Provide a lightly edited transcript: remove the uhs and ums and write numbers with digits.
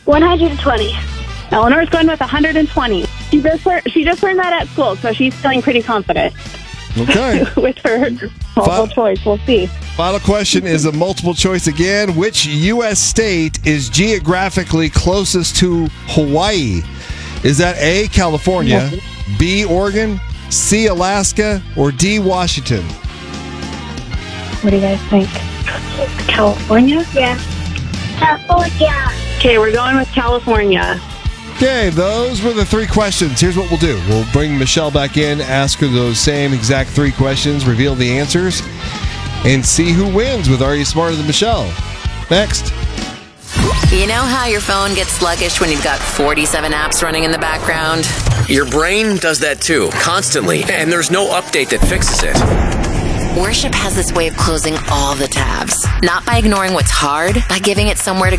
120. Eleanor's going with 120. She just learned that at school, so she's feeling pretty confident. Okay. With her multiple choice. We'll see. Final question is a multiple choice again. Which U.S. state is geographically closest to Hawaii? Is that A, California, B, Oregon, C, Alaska, or D, Washington? What do you guys think? California? Yeah. California. Okay, we're going with California. Okay, those were the 3 questions. Here's what we'll do. We'll bring Michelle back in, ask her those same exact 3 questions, reveal the answers, and see who wins with Are You Smarter Than Michelle? Next. You know how your phone gets sluggish when you've got 47 apps running in the background? Your brain does that too, constantly, and there's no update that fixes it. Worship has this way of closing all the tabs. Not by ignoring what's hard, by giving it somewhere to